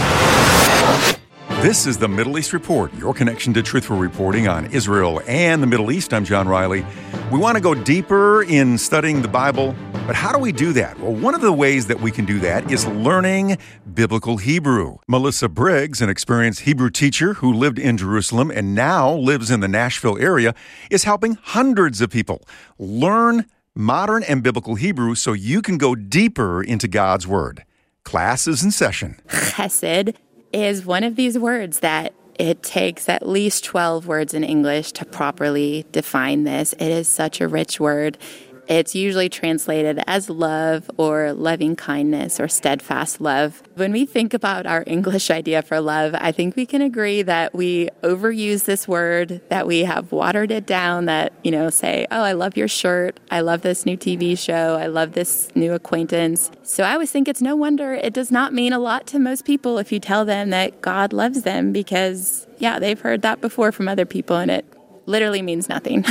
This is the Middle East Report, your connection to truthful reporting on Israel and the Middle East. I'm John Riley. We want to go deeper in studying the Bible, but how do we do that? Well, one of the ways that we can do that is learning biblical Hebrew. Melissa Briggs, an experienced Hebrew teacher who lived in Jerusalem and now lives in the Nashville area, is helping hundreds of people learn Modern and Biblical Hebrew so you can go deeper into God's Word. Class is in session. Chesed is one of these words that it takes at least twelve words in English to properly define this. It is such a rich word. It's usually translated as love or loving kindness or steadfast love. When we think about our English idea for love, I think we can agree that we overuse this word, that we have watered it down, that, you know, say, oh, I love your shirt. I love this new T V show. I love this new acquaintance. So I always think it's no wonder it does not mean a lot to most people if you tell them that God loves them because, yeah, they've heard that before from other people and it literally means nothing.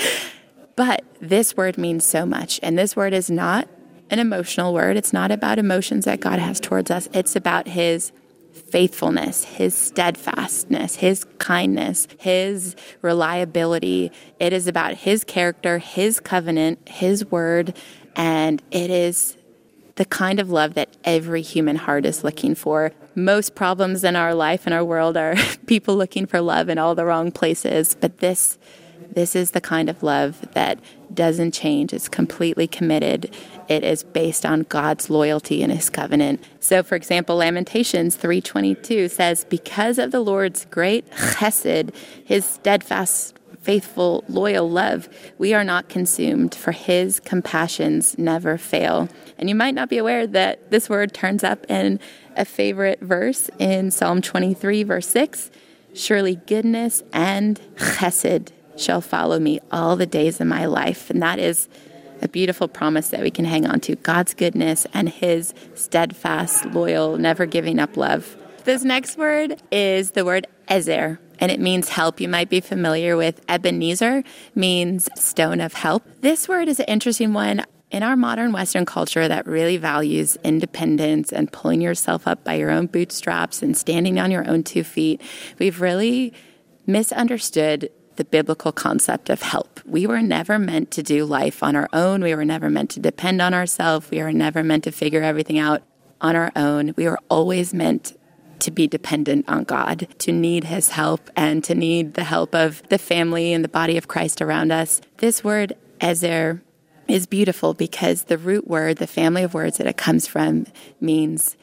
But this word means so much. And this word is not an emotional word. It's not about emotions that God has towards us. It's about his faithfulness, his steadfastness, his kindness, his reliability. It is about his character, his covenant, his word. And it is the kind of love that every human heart is looking for. Most problems in our life and our world are people looking for love in all the wrong places. But this This is the kind of love that doesn't change. It's completely committed. It is based on God's loyalty and his covenant. So, for example, Lamentations three twenty-two says, because of the Lord's great chesed, his steadfast, faithful, loyal love, we are not consumed, for his compassions never fail. And you might not be aware that this word turns up in a favorite verse in Psalm twenty-three, verse six. Surely goodness and chesed shall follow me all the days of my life. And that is a beautiful promise that we can hang on to. God's goodness and his steadfast, loyal, never giving up love. This next word is the word ezer, and it means help. You might be familiar with Ebenezer, means stone of help. This word is an interesting one. In our modern Western culture that really values independence and pulling yourself up by your own bootstraps and standing on your own two feet, we've really misunderstood the biblical concept of help. We were never meant to do life on our own. We were never meant to depend on ourselves. We were never meant to figure everything out on our own. We were always meant to be dependent on God, to need his help, and to need the help of the family and the body of Christ around us. This word, ezer, is beautiful because the root word, the family of words that it comes from, means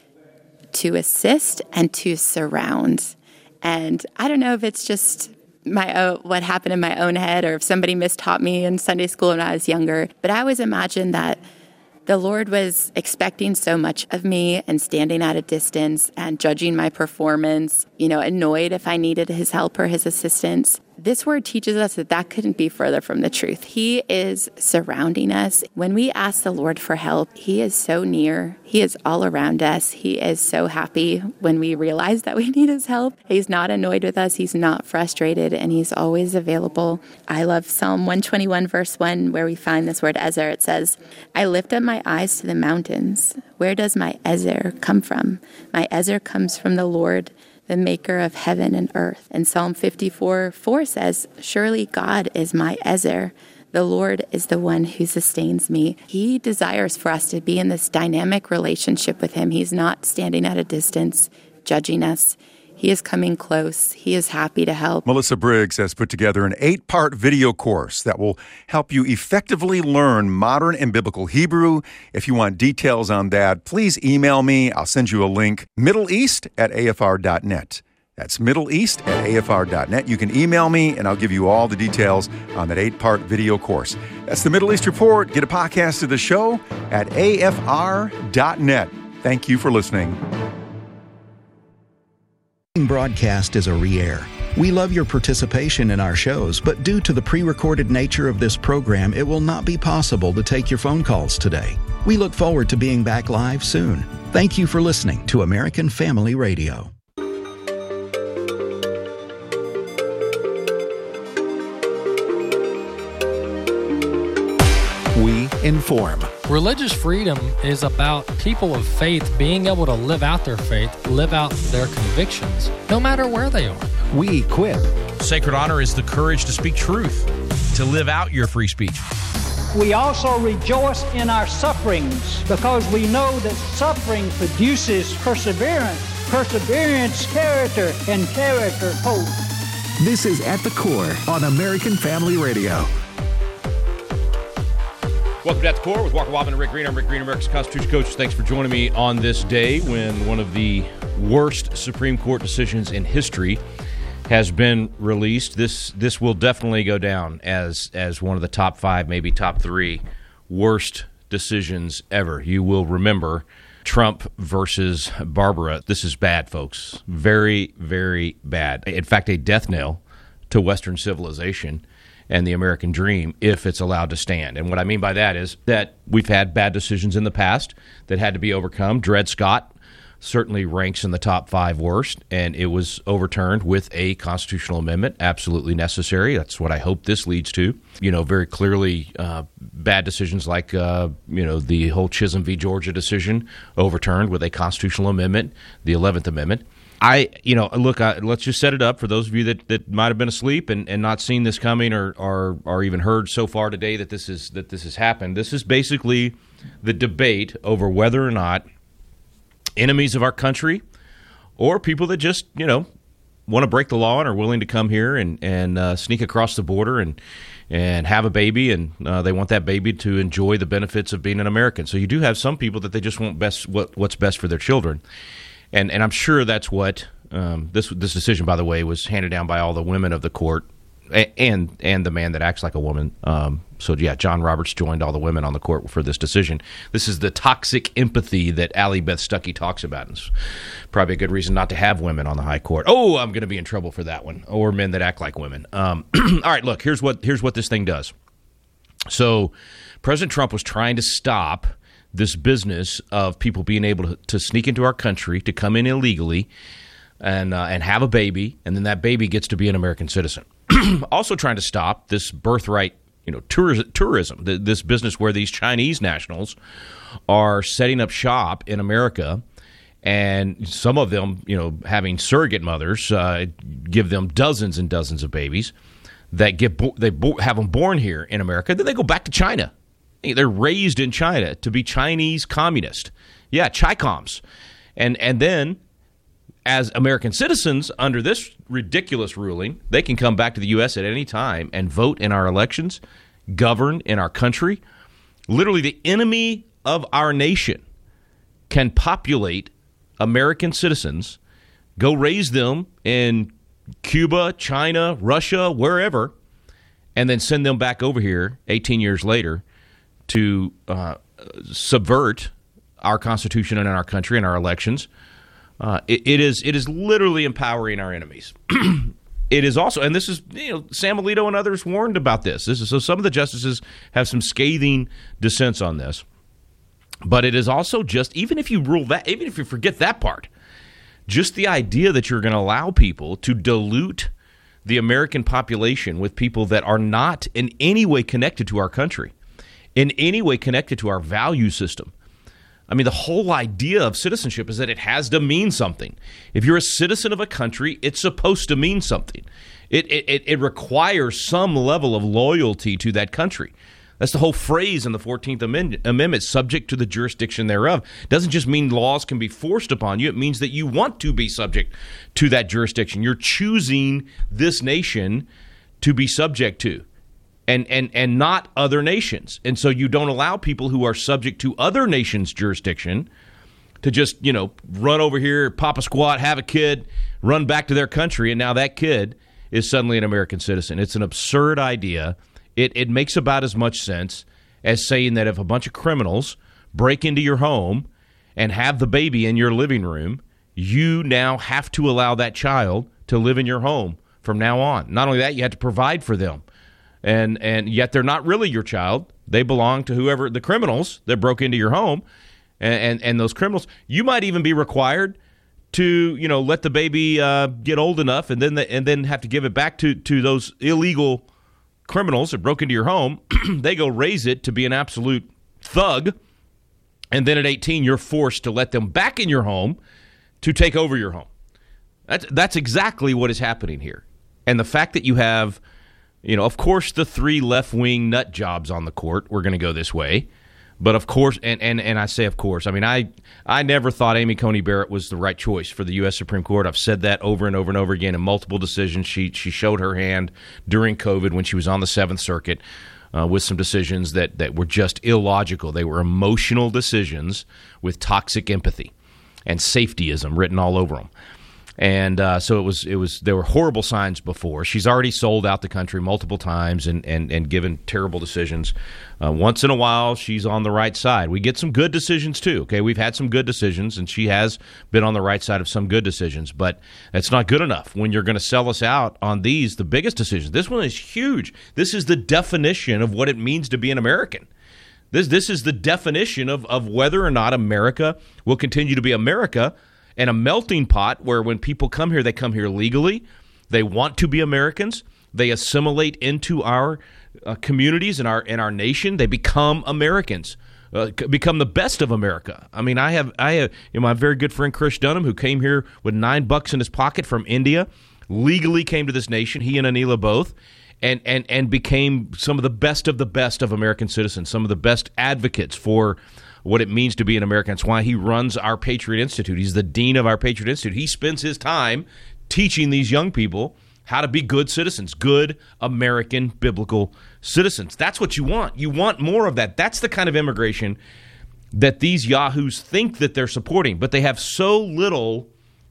to assist and to surround. And I don't know if it's just my own, what happened in my own head, or if somebody mistaught me in Sunday school when I was younger. But I always imagined that the Lord was expecting so much of me and standing at a distance and judging my performance, you know, annoyed if I needed his help or his assistance. This word teaches us that that couldn't be further from the truth. He is surrounding us. When we ask the Lord for help, he is so near. He is all around us. He is so happy when we realize that we need his help. He's not annoyed with us. He's not frustrated, and he's always available. I love Psalm one twenty-one, verse one, where we find this word ezer. It says, I lift up my eyes to the mountains. Where does my ezer come from? My ezer comes from the Lord, the maker of heaven and earth. And Psalm fifty-four, four says, surely God is my ezer. The Lord is the one who sustains me. He desires for us to be in this dynamic relationship with him. He's not standing at a distance, judging us. He is coming close. He is happy to help. Melissa Briggs has put together an eight-part video course that will help you effectively learn modern and biblical Hebrew. If you want details on that, please email me. I'll send you a link, middle east at a f r dot net. That's middle east at a f r dot net. You can email me, and I'll give you all the details on that eight-part video course. That's the Middle East Report. Get a podcast of the show at a f r dot net. Thank you for listening. Broadcast is a re-air. We love your participation in our shows, but due to the pre-recorded nature of this program, it will not be possible to take your phone calls today. We look forward to being back live soon. Thank you for listening to American Family Radio. We inform. Religious freedom is about people of faith being able to live out their faith, live out their convictions, no matter where they are. We equip. Sacred honor is the courage to speak truth, to live out your free speech. We also rejoice in our sufferings because we know that suffering produces perseverance, perseverance, character, and character, hope. This is At the Core on American Family Radio. Welcome to At the Core with Walker Wildman and Rick Green. I'm Rick Green, America's Constitution Coach. Thanks for joining me on this day when one of the worst Supreme Court decisions in history has been released. This this will definitely go down as as one of the top five, maybe top three worst decisions ever. You will remember Trump versus Barbara. This is bad, folks. Very, very bad. In fact, a death knell to Western civilization and the American dream if it's allowed to stand. And what I mean by that is that we've had bad decisions in the past that had to be overcome. Dred Scott certainly ranks in the top five worst, and it was overturned with a constitutional amendment, absolutely necessary. That's what I hope this leads to. You know, very clearly uh, bad decisions like, uh, you know, the whole Chisholm v. Georgia decision overturned with a constitutional amendment, the eleventh Amendment. I, you know, look, I, let's just set it up for those of you that, that might have been asleep and, and not seen this coming or, or or even heard so far today that this is that this has happened. This is basically the debate over whether or not enemies of our country or people that just, you know, want to break the law and are willing to come here and, and uh, sneak across the border and and have a baby, and uh, they want that baby to enjoy the benefits of being an American. So you do have some people that they just want best what what's best for their children. And and I'm sure that's what um, this this decision, by the way, was handed down by all the women of the court and and the man that acts like a woman. Um, so, yeah, John Roberts joined all the women on the court for this decision. This is the toxic empathy that Allie Beth Stuckey talks about. It's probably a good reason not to have women on the high court. Oh, I'm going to be in trouble for that one. Or men that act like women. Um, all right, look, here's what here's what this thing does. So President Trump was trying to stop this business of people being able to, to sneak into our country, to come in illegally and uh, and have a baby, and then that baby gets to be an American citizen. Also trying to stop this birthright, you know, tourism, tourism, this business where these Chinese nationals are setting up shop in America, and some of them, you know, having surrogate mothers uh, give them dozens and dozens of babies that get bo- they bo- have them born here in America, then they go back to China. They're raised in China to be Chinese communist. Yeah, Chi-Coms. And and then, as American citizens, under this ridiculous ruling, they can come back to the U S at any time and vote in our elections, govern in our country. Literally, the enemy of our nation can populate American citizens, go raise them in Cuba, China, Russia, wherever, and then send them back over here eighteen years later to uh, subvert our Constitution and our country and our elections. Uh, it, it is it is literally empowering our enemies. It is also, and this is, you know, Sam Alito and others warned about this. This is so some of the justices have some scathing dissents on this. But it is also just, even if you rule that, even if you forget that part, just the idea that you're going to allow people to dilute the American population with people that are not in any way connected to our country, in any way connected to our value system. I mean, the whole idea of citizenship is that it has to mean something. If you're a citizen of a country, it's supposed to mean something. It it, it requires some level of loyalty to that country. That's the whole phrase in the fourteenth Amendment, subject to the jurisdiction thereof. It doesn't just mean laws can be forced upon you. It means that you want to be subject to that jurisdiction. You're choosing this nation to be subject to. And, and and not other nations. And so you don't allow people who are subject to other nations' jurisdiction to just, you know, run over here, pop a squat, have a kid, run back to their country, and now that kid is suddenly an American citizen. It's an absurd idea. It it makes about as much sense as saying that if a bunch of criminals break into your home and have the baby in your living room, you now have to allow that child to live in your home from now on. Not only that, you have to provide for them. And and yet they're not really your child. They belong to whoever, the criminals that broke into your home. And, and, and those criminals, you might even be required to, you know, let the baby uh, get old enough and then the, and then have to give it back to, to those illegal criminals that broke into your home. They go raise it to be an absolute thug. And then at eighteen, you're forced to let them back in your home to take over your home. That's, that's exactly what is happening here. And the fact that you have, you know, of course, the three left-wing nut jobs on the court were going to go this way. But of course, and, and, and I say of course, I mean, I I never thought Amy Coney Barrett was the right choice for the U S Supreme Court. I've said that over and over and over again in multiple decisions. She she showed her hand during COVID when she was on the Seventh Circuit. uh, with some decisions that, that were just illogical. They were emotional decisions with toxic empathy and safetyism written all over them. And uh, so it was. It was. There were horrible signs before. She's already sold out the country multiple times and and, and given terrible decisions. Uh, once in a while, she's on the right side. We get some good decisions too. Okay, we've had some good decisions, and she has been on the right side of some good decisions. But that's not good enough when you're going to sell us out on these, the biggest decisions. This one is huge. This is the definition of what it means to be an American. This this is the definition of of whether or not America will continue to be America. And a melting pot where when people come here, they come here legally. They want to be Americans. They assimilate into our uh, communities and our and our nation. They become Americans, uh, become the best of America. I mean, I have I have you know, my very good friend Chris Dunham, who came here with nine bucks in his pocket from India, legally came to this nation. He and Anila both, and and and became some of the best of the best of American citizens. Some of the best advocates for what it means to be an American. That's why he runs our Patriot Institute. He's the dean of our Patriot Institute. He spends his time teaching these young people how to be good citizens, good American biblical citizens. That's what you want. You want more of that. That's the kind of immigration that these yahoos think that they're supporting, but they have so little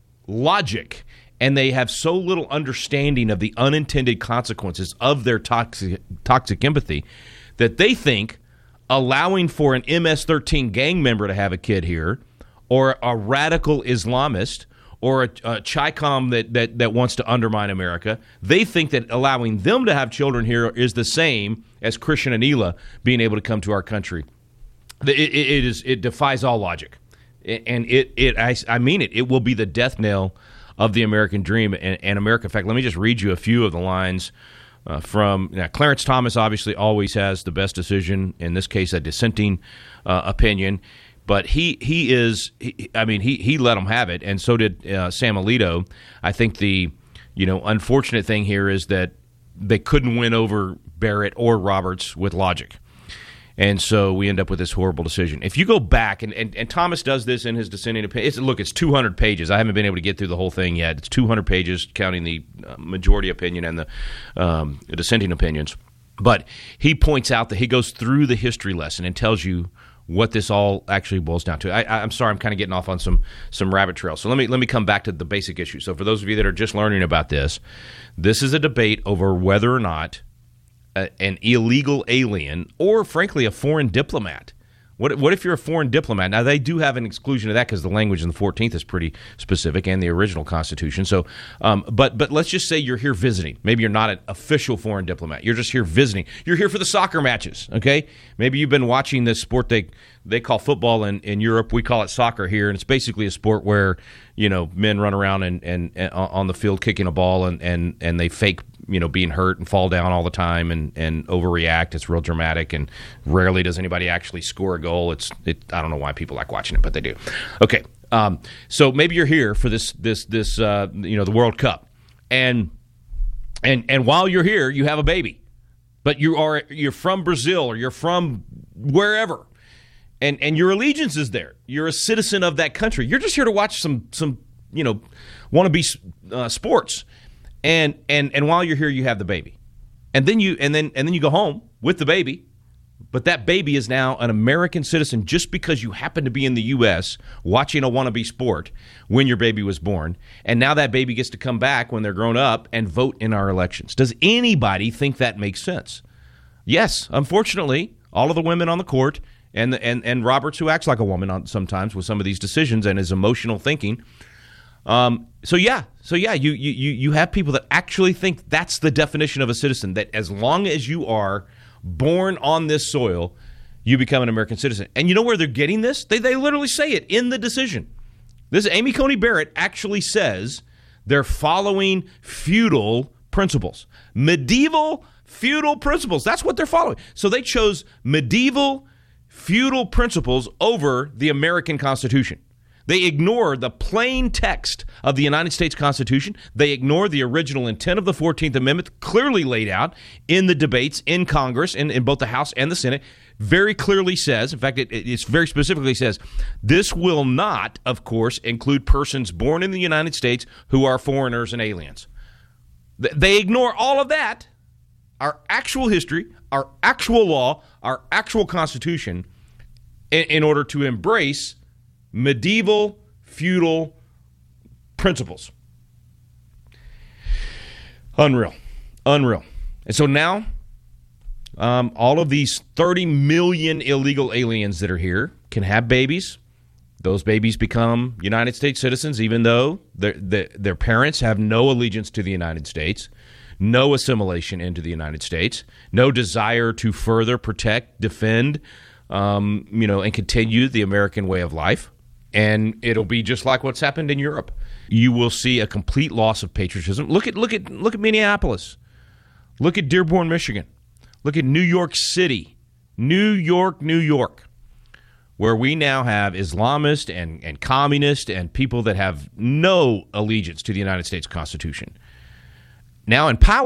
logic and they have so little understanding of the unintended consequences of their toxic, toxic empathy that they think allowing for an M S thirteen gang member to have a kid here, or a radical Islamist, or a, a Chi-Com that, that, that wants to undermine America, they think that allowing them to have children here is the same as Christian Anila being able to come to our country. It, it, it is it defies all logic, and it it I, I mean it. It will be the death knell of the American dream and, and America. In fact, let me just read you a few of the lines. Uh, from now, Clarence Thomas obviously always has the best decision, in this case a dissenting uh, opinion, but he he is he, I mean he he let them have it, and so did uh, Sam Alito. I think the you know unfortunate thing here is that they couldn't win over Barrett or Roberts with logic. And so we end up with this horrible decision. If you go back, and, and, and Thomas does this in his dissenting opinion, it's, look, it's two hundred pages. I haven't been able to get through the whole thing yet. It's two hundred pages, counting the majority opinion and the, um, the dissenting opinions. But he points out that he goes through the history lesson and tells you what this all actually boils down to. I, I'm sorry, I'm kind of getting off on some some rabbit trails. So let me let me come back to the basic issue. So for those of you that are just learning about this, this is a debate over whether or not A, an illegal alien, or frankly a foreign diplomat. What what if you're a foreign diplomat? Now, they do have an exclusion of that because the language in the fourteenth is pretty specific, and the original Constitution. So, um, but but let's just say you're here visiting. Maybe you're not an official foreign diplomat. You're just here visiting. You're here for the soccer matches, okay? Maybe you've been watching this sport they they call football in, in Europe. We call it soccer here, and it's basically a sport where, you know, men run around and, and, and on the field kicking a ball, and, and, and they fake, you know, being hurt and fall down all the time and, and overreact. It's real dramatic, and rarely does anybody actually score a goal. It's it. I don't know why people like watching it, but they do. Okay, um, so maybe you're here for this this this uh, you know the World Cup, and and and while you're here, you have a baby, but you are you're from Brazil or you're from wherever, and and your allegiance is there. You're a citizen of that country. You're just here to watch some some you know wannabe uh, sports. And and and while you're here, you have the baby, and then you and then and then you go home with the baby, but that baby is now an American citizen just because you happen to be in the U S watching a wannabe sport when your baby was born, and now that baby gets to come back when they're grown up and vote in our elections. Does anybody think that makes sense? Yes, unfortunately, all of the women on the court and the, and and Roberts, who acts like a woman on, sometimes with some of these decisions and his emotional thinking. Um, so yeah, so yeah, you, you, you have people that actually think that's the definition of a citizen, that as long as you are born on this soil, you become an American citizen. And you know where they're getting this? They, they literally say it in the decision. This Amy Coney Barrett actually says they're following feudal principles, medieval feudal principles. That's what they're following. So they chose medieval feudal principles over the American Constitution. They ignore the plain text of the United States Constitution. They ignore the original intent of the fourteenth Amendment, clearly laid out in the debates in Congress, in, in both the House and the Senate. Very clearly says, in fact, it, it very specifically says, this will not, of course, include persons born in the United States who are foreigners and aliens. They ignore all of that our actual history, our actual law, our actual Constitution, in, in order to embrace medieval, feudal principles. Unreal. Unreal. And so now, um, all of these thirty million illegal aliens that are here can have babies. Those babies become United States citizens, even though their, their, their parents have no allegiance to the United States, no assimilation into the United States, no desire to further protect, defend, um, you know, and continue the American way of life. And it'll be just like what's happened in Europe. You will see a complete loss of patriotism. Look at look at look at Minneapolis. Look at Dearborn, Michigan. Look at New York City. New York, New York, where we now have Islamists and, and communists and people that have no allegiance to the United States Constitution. Now in power.